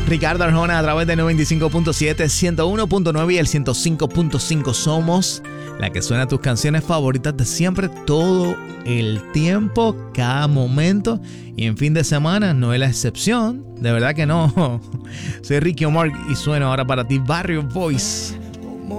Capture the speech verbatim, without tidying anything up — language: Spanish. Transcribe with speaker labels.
Speaker 1: Ricardo Arjona a través de noventa y cinco punto siete, ciento uno punto nueve y el ciento cinco punto cinco. Somos la que suena tus canciones favoritas de siempre, todo el tiempo, cada momento. Y en fin de semana no es la excepción. De verdad que no. Soy Ricky Omar y sueno ahora para ti Barrio Boys.